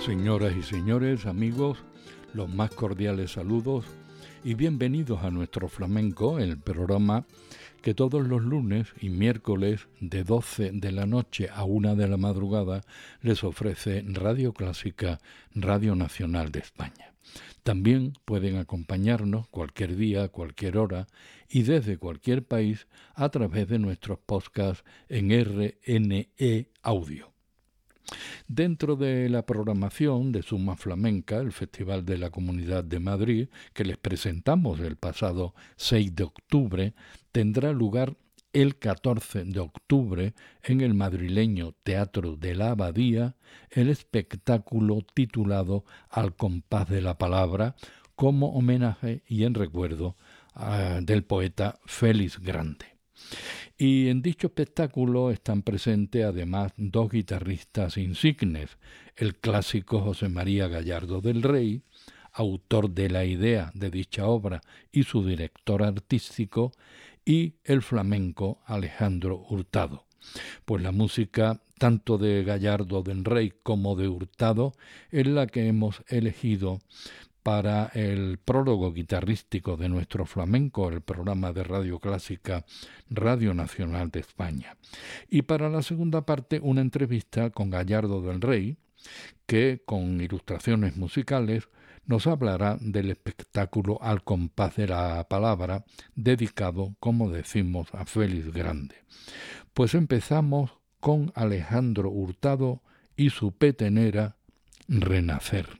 Señoras y señores, amigos, los más cordiales saludos y bienvenidos a nuestro flamenco, el programa que todos los lunes y miércoles de 12 de la noche a 1 de la madrugada les ofrece Radio Clásica, Radio Nacional de España. También pueden acompañarnos cualquier día, cualquier hora y desde cualquier país a través de nuestros podcasts en RNE Audio. Dentro de la programación de Suma Flamenca, el Festival de la Comunidad de Madrid, que les presentamos el pasado 6 de octubre, tendrá lugar el 14 de octubre en el madrileño Teatro de la Abadía el espectáculo titulado Al compás de la palabra, como homenaje y en recuerdo del poeta Félix Grande. Y en dicho espectáculo están presentes además dos guitarristas insignes, el clásico José María Gallardo del Rey, autor de la idea de dicha obra y su director artístico, y el flamenco Alejandro Hurtado. Pues la música tanto de Gallardo del Rey como de Hurtado es la que hemos elegido para el prólogo guitarrístico de nuestro flamenco, el programa de Radio Clásica, Radio Nacional de España. Y para la segunda parte, una entrevista con Gallardo del Rey, que con ilustraciones musicales nos hablará del espectáculo Al compás de la palabra, dedicado, como decimos, a Félix Grande. Pues empezamos con Alejandro Hurtado y su petenera Renacer.